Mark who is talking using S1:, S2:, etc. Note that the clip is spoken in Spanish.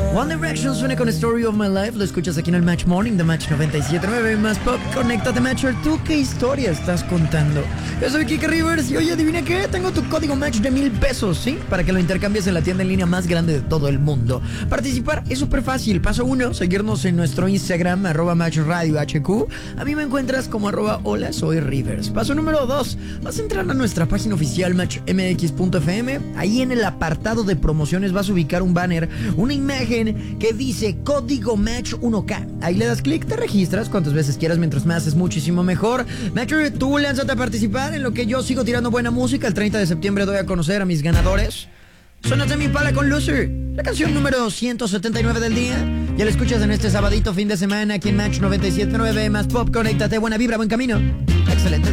S1: One Direction suena con Story of My Life. Lo escuchas aquí en el Match Morning de Match 97.9 más Pop. Conéctate, Matcher. ¿Tú qué historia estás contando? Yo soy Kike Rivers y oye, adivina qué, tengo tu código Match de $1000, ¿sí? Para que lo intercambies en la tienda en línea más grande de todo el mundo. Participar es súper fácil. Paso 1, seguirnos en nuestro Instagram, @MatchRadioHQ. A mí me encuentras como @hola soy Rivers. Paso número 2, vas a entrar a nuestra página oficial matchmx.fm. Ahí en el apartado de promociones vas a ubicar un banner, una imagen que dice código Match 1K. Ahí le das clic, te registras cuantas veces quieras, mientras más es muchísimo mejor. Matcher, tú lánzate a participar en lo que yo sigo tirando buena música. El 30 de septiembre doy a conocer a mis ganadores. Suénate mi pala con Loser, la canción número 179 del día. Ya la escuchas en este sabadito fin de semana aquí en Match 97.9 más Pop. Conéctate, buena vibra, buen camino. Excelente.